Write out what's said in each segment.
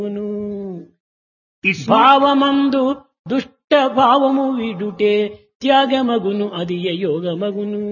It's not, భావమందు దుష్ట భావము విడుటే త్యాగమగును అది యోగమగును.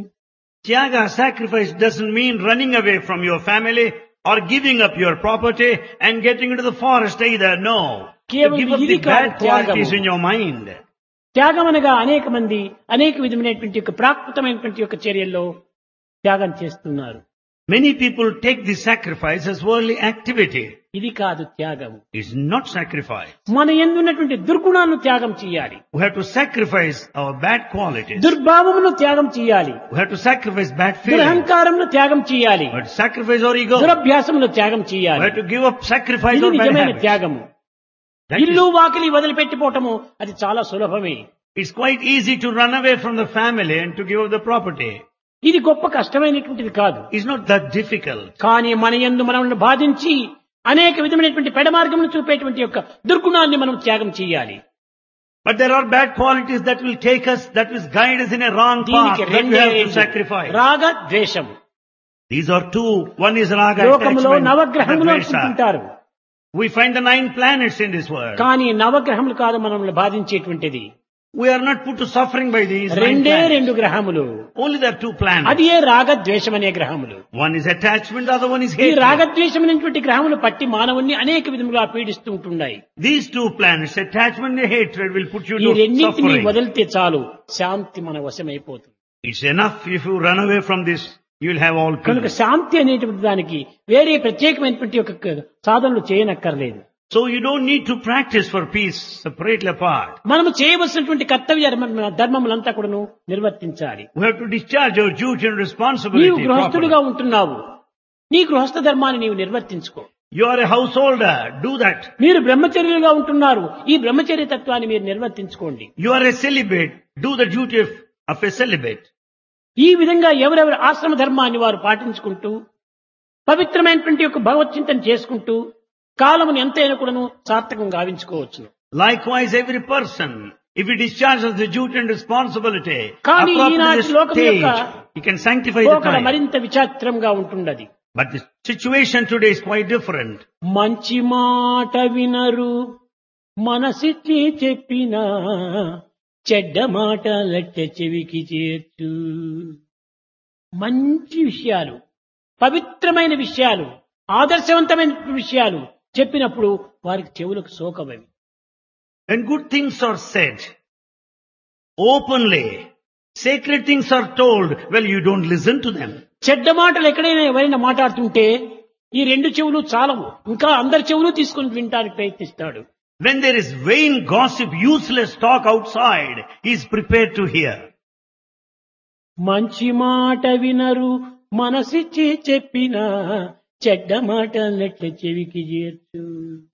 Tyaga, sacrifice, doesn't mean running away from your family or giving up your property and getting into the forest either. No. You కేవలం give up ఇది the కాదు bad qualities త్యాగము. in your mind. త్యాగం అనగా అనేక మంది అనేక విధమైనటువంటి యొక్క ప్రాకృతమైనటువంటి యొక్క చర్యల్లో త్యాగం చేస్తున్నారు. Many people take this sacrifice as worldly activity. ఇది కాదు త్యాగము. It's not sacrifice. మన యందున్నటువంటి దుర్గుణాలను త్యాగం చేయాలి. We have to sacrifice our bad qualities. దుర్భావమును త్యాగం చేయాలి. We have to sacrifice bad feelings. దురహంకారమును త్యాగం చేయాలి. We have to sacrifice our ego. దురభ్యాసమును త్యాగం We చేయాలి. have to give up, sacrifice ఇది our bad నిజమైన habits. త్యాగము. That ఇల్లు is, వాకిలి వదిలిపెట్టిపోవటము అది చాలా సులభమే. it's quite easy to run away from the family and to give up the property. ఇది గొప్ప కష్టమైనటువంటిది కాదు. It's not that difficult. కానీ మన యందు మనల్ని బాధించి అనేక విధమైనటువంటి పెడమార్గమును చూపేటువంటి యొక్క దుర్గుణాన్ని మనం త్యాగం చేయాలి. But there are bad qualities that will take us, that will guide us in a wrong path. దీనికి That we రెండే have to రెండు. sacrifice. రాగ ద్వేషము. These are two. One is raga లోకములో attachment, నవగ్రహములు the dvesha. అనుకుంటుంటారు. We find the 9 planets in this world. కానీ నవగ్రహములు కాదు మనల్ని బాధించేటువంటిది. We are not put to suffering by these 9 రెండే planets. రెండు గ్రహములు. Only there are 2 planets. అది ఏ రాగద్వేషం అనే గ్రహములు. One is attachment, the other one is ఈ hatred. రాగద్వేషం అనేటువంటి గ్రహములు పట్టి మానవుణ్ణి అనేక విధములుగా పీడిస్తూ ఉంటున్నాయి. These 2 planets, attachment and hatred, will put you ఈ to రెండింటిని suffering. వదిలితే చాలు శాంతి మన వశమైపోతుంది. It's enough if you run away from this, you will have all కనుక peace. శాంతి అనేటువంటి దానికి వేరే ప్రత్యేకమైనటువంటి ఒక సాధనలు చేయనక్కర్లేదు. So you don't need to practice for peace separately apart. మనము చేయవలసినటువంటి కర్తవ్య ధర్మములంతా కూడాను నిర్వర్తించాలి. We have to discharge our duty and నీవు responsibility గృహస్థుడిగా properly. ఉంటున్నావు. నీ గృహస్థ ధర్మాన్ని నీవు నిర్వర్తించుకో. You are a householder, do that. మీరు బ్రహ్మచర్యులుగా ఉంటున్నారు. ఈ బ్రహ్మచర్య తత్వాన్ని మీరు నిర్వర్తించుకోండి. You are a celibate, do the duty of a celibate. ఈ విధంగా ఎవరెవరు ఆశ్రమ ధర్మాన్ని వారు పాటించుకుంటూ పవిత్రమైనటువంటి యొక్క భగవత్ చింతన చేసుకుంటూ కాలమును ఎంతైనా కూడాను సార్థకంగా గావించుకోవచ్చు. Likewise, every person, if he discharges the duty and responsibility, కానీ appropriate ఈనాటి to లోకం the యొక్క stage, he can sanctify the పోకడ time. మరింత విచిత్రంగా ఉంటున్నది. But the situation today is quite different. మంచి మాట వినరు మనసిచ్చి చెప్పినా చెడ్డ మాట లెక్క చెవికి చేర్చు. మంచి విషయాలు, పవిత్రమైన విషయాలు, ఆదర్శవంతమైన విషయాలు చెప్పినప్పుడు వారికి చెవులకు సోకవవి. When good things are said openly, sacred things are told, well, you don't listen to them. చెడ్డ మాటలు ఎక్కడైనా ఎవరైనా మాట్లాడుతుంటే ఈ రెండు చెవులు చాలవు, ఇంకా అందరి చెవులు తీసుకుని వినడానికి ప్రయత్నిస్తాడు. When there is vain gossip, useless talk outside, he is prepared to hear. మంచి మాట వినరు మనసిచ్చి చెప్పినా చెడ్డ మాట లెక్క చెవికి చేర్చు.